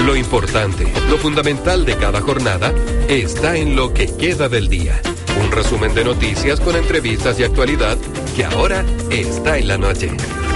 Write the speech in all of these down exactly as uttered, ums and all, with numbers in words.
Lo importante, lo fundamental de cada jornada está en lo que queda del día. Un resumen de noticias con entrevistas y actualidad que ahora está en la noche.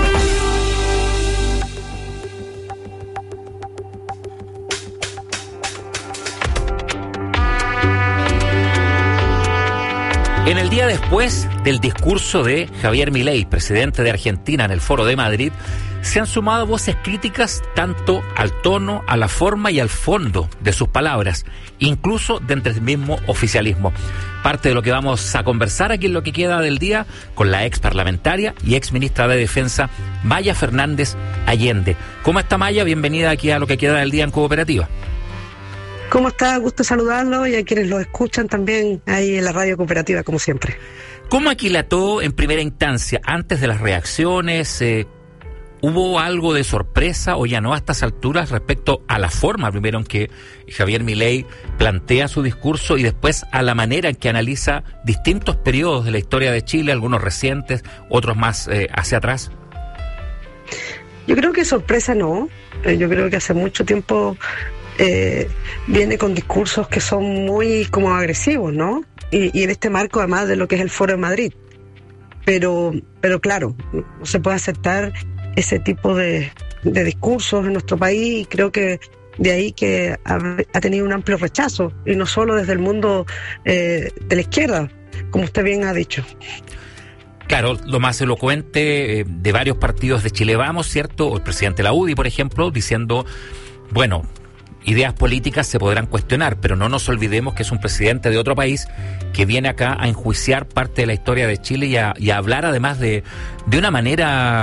En el día después del discurso de Javier Milei, presidente de Argentina en el Foro de Madrid, se han sumado voces críticas tanto al tono, a la forma y al fondo de sus palabras, incluso dentro del mismo oficialismo. Parte de lo que vamos a conversar aquí en lo que queda del día con la ex parlamentaria y ex ministra de Defensa, Maya Fernández Allende. ¿Cómo está, Maya? Bienvenida aquí a lo que queda del día en Cooperativa. ¿Cómo está? Gusto saludarlo y a quienes lo escuchan también ahí en la radio Cooperativa, como siempre. ¿Cómo aquilató en primera instancia, antes de las reacciones, eh, hubo algo de sorpresa o ya no a estas alturas respecto a la forma primero en que Javier Milei plantea su discurso y después a la manera en que analiza distintos periodos de la historia de Chile, algunos recientes, otros más eh, hacia atrás? Yo creo que sorpresa no. Eh, yo creo que hace mucho tiempo eh, viene con discursos que son muy como agresivos, ¿no? Y, y en este marco además de lo que es el Foro de Madrid. Pero, pero claro, no se puede aceptar ese tipo de, de discursos en nuestro país, y creo que de ahí que ha, ha tenido un amplio rechazo, y no solo desde el mundo eh, de la izquierda, como usted bien ha dicho. Claro, lo más elocuente eh, de varios partidos de Chile Vamos, ¿cierto? O el presidente de la U D I, por ejemplo, diciendo, bueno, ideas políticas se podrán cuestionar, pero no nos olvidemos que es un presidente de otro país que viene acá a enjuiciar parte de la historia de Chile y a, y a hablar además de, de una manera